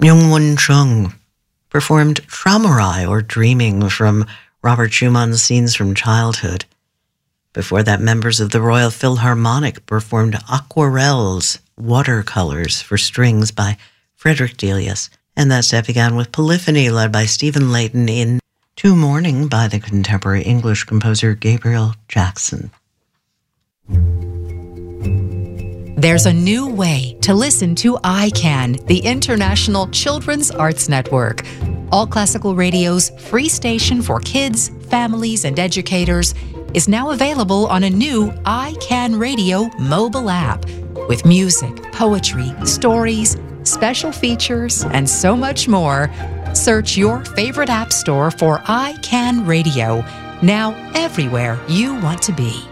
Myung-Won Chung performed Traumerei, or Dreaming, from Robert Schumann's Scenes from Childhood. Before that, members of the Royal Philharmonic performed Aquarelles, Watercolors for Strings by Frederick Delius. And that set began with Polyphony, led by Stephen Layton, in To Morning by the contemporary English composer Gabriel Jackson. There's a new way to listen to iCan, the International Children's Arts Network. All Classical Radio's free station for kids, families, and educators is now available on a new iCan Radio mobile app with music, poetry, stories, special features, and so much more. Search your favorite app store for iCan Radio, now everywhere you want to be.